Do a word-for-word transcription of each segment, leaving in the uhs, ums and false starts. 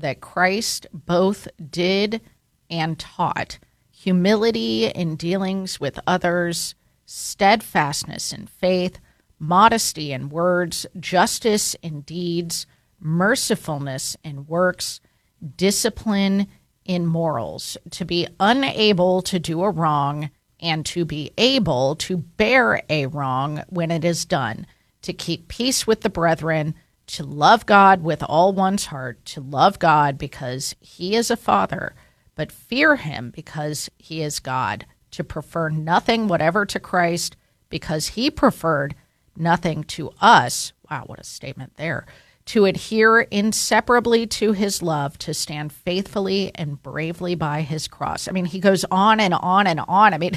that Christ both did and taught: humility in dealings with others, steadfastness in faith, modesty in words, justice in deeds, mercifulness in works, discipline in morals, to be unable to do a wrong and to be able to bear a wrong when it is done, to keep peace with the brethren, to love God with all one's heart, to love God because he is a father, but fear him because he is God, to prefer nothing whatever to Christ because he preferred nothing to us. Wow, what a statement there. To adhere inseparably to his love, to stand faithfully and bravely by his cross. I mean, he goes on and on and on. I mean,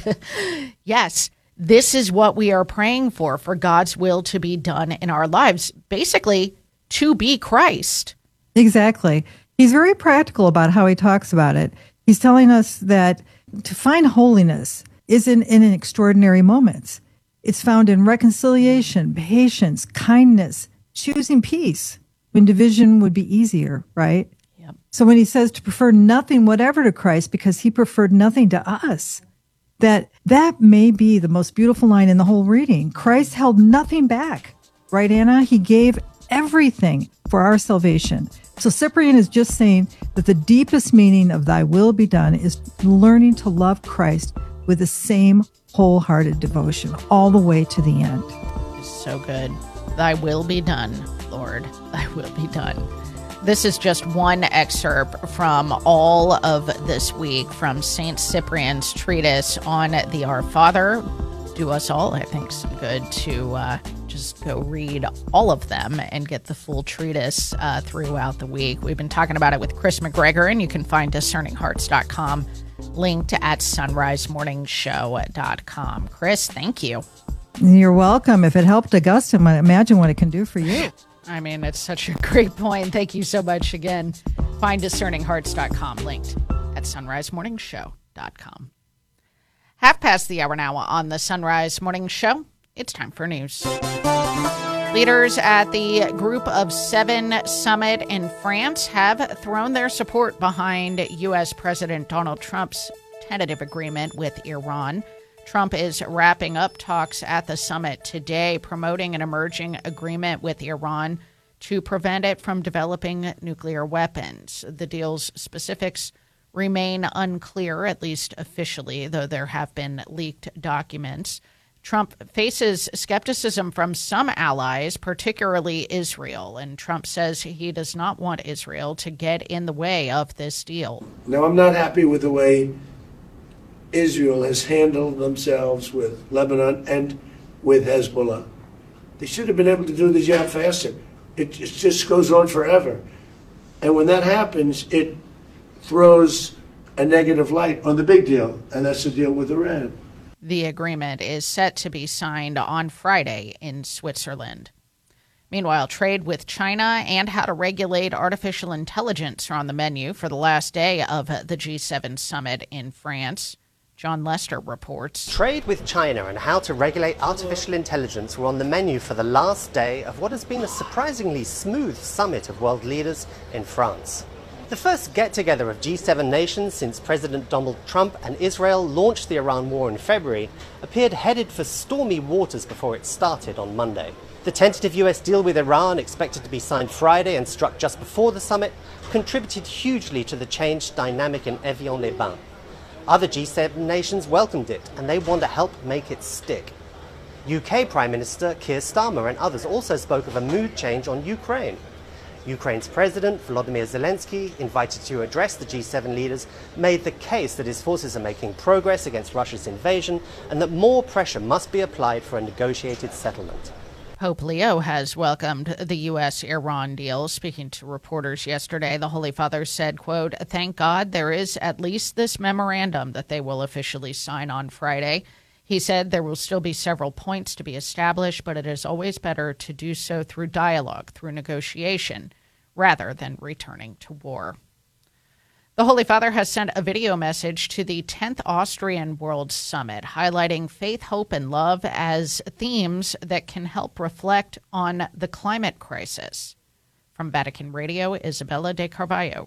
yes, this is what we are praying for, for God's will to be done in our lives. Basically, to be Christ. Exactly. He's very practical about how he talks about it. He's telling us that to find holiness isn't in an extraordinary moments. It's found in reconciliation, patience, kindness, choosing peace when division would be easier, right? Yep. So when he says to prefer nothing whatever to Christ because he preferred nothing to us, that that may be the most beautiful line in the whole reading. Christ held nothing back, right, Anna? He gave everything for our salvation. So Cyprian is just saying that the deepest meaning of thy will be done is learning to love Christ with the same wholehearted devotion all the way to the end. It's so good. Thy will be done, Lord. Thy will be done. This is just one excerpt from all of this week from Saint Cyprian's treatise on the Our Father. Do us all, I think, some good to uh, just go read all of them and get the full treatise uh, throughout the week. We've been talking about it with Chris McGregor, and you can find discerning hearts dot com linked at sunrise morning show dot com. Chris, thank you. You're welcome. If it helped Augustine, imagine what it can do for you. I mean, it's such a great point. Thank you so much again. Find discerning hearts dot com linked at sunrise morning show dot com. Half past the hour now on the Sunrise Morning Show. It's time for news. Leaders at the Group of Seven summit in France have thrown their support behind U S. President Donald Trump's tentative agreement with Iran. Trump is wrapping up talks at the summit today, promoting an emerging agreement with Iran to prevent it from developing nuclear weapons. The deal's specifics remain unclear, at least officially, though there have been leaked documents. Trump faces skepticism from some allies, particularly Israel, and Trump says he does not want Israel to get in the way of this deal. Now, I'm not happy with the way Israel has handled themselves with Lebanon and with Hezbollah. They should have been able to do the job faster. It, it just goes on forever. And when that happens, it throws a negative light on the big deal, and that's the deal with Iran. The agreement is set to be signed on Friday in Switzerland. Meanwhile, trade with China and how to regulate artificial intelligence are on the menu for the last day of the G seven summit in France. John Lester reports. Trade with China and how to regulate artificial intelligence were on the menu for the last day of what has been a surprisingly smooth summit of world leaders in France. The first get-together of G seven nations since President Donald Trump and Israel launched the Iran war in February appeared headed for stormy waters before it started on Monday. The tentative U S deal with Iran, expected to be signed Friday and struck just before the summit, contributed hugely to the changed dynamic in Evian-les-Bains. Other G seven nations welcomed it, and they want to help make it stick. U K Prime Minister Keir Starmer and others also spoke of a mood change on Ukraine. Ukraine's President Volodymyr Zelensky, invited to address the G seven leaders, made the case that his forces are making progress against Russia's invasion and that more pressure must be applied for a negotiated settlement. Pope Leo has welcomed the U S-Iran deal. Speaking to reporters yesterday, the Holy Father said, quote, "Thank God there is at least this memorandum that they will officially sign on Friday." He said there will still be several points to be established, but it is always better to do so through dialogue, through negotiation, rather than returning to war. The Holy Father has sent a video message to the tenth Austrian World Summit, highlighting faith, hope, and love as themes that can help reflect on the climate crisis. From Vatican Radio, Isabella de Carvalho